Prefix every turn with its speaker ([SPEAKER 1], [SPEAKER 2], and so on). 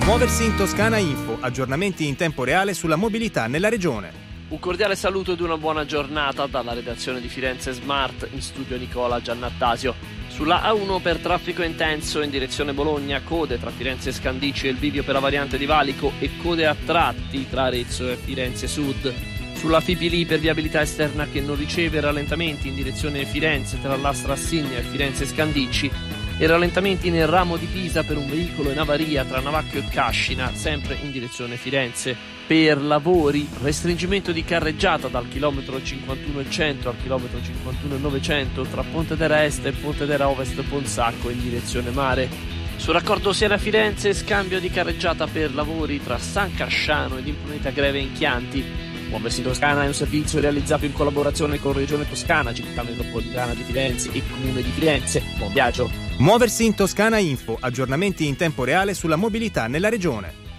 [SPEAKER 1] Muoversi in Toscana Info, aggiornamenti in tempo reale sulla mobilità nella regione.
[SPEAKER 2] Un cordiale saluto ed una buona giornata dalla redazione di Firenze Smart, in studio Nicola Giannattasio. Sulla A1 per traffico intenso in direzione Bologna, code tra Firenze e Scandicci e il bivio per la variante di Valico e code a tratti tra Arezzo e Firenze Sud. Sulla Fipili per viabilità esterna che non riceve rallentamenti in direzione Firenze tra l'Astra Assigna e Firenze Scandicci e rallentamenti nel ramo di Pisa per un veicolo in avaria tra Navacchio e Cascina, sempre in direzione Firenze. Per lavori, restringimento di carreggiata dal chilometro 51,100 al chilometro 51,900 tra Pontedera Est e Pontedera Ovest Ponsacco in direzione mare. Sul raccordo Siena-Firenze, scambio di carreggiata per lavori tra San Casciano ed Impruneta Greve in Chianti. Muoversi in Toscana è un servizio realizzato in collaborazione con Regione Toscana, Città Metropolitana di Firenze e Comune di Firenze. Buon viaggio!
[SPEAKER 1] Muoversi in Toscana Info, aggiornamenti in tempo reale sulla mobilità nella regione.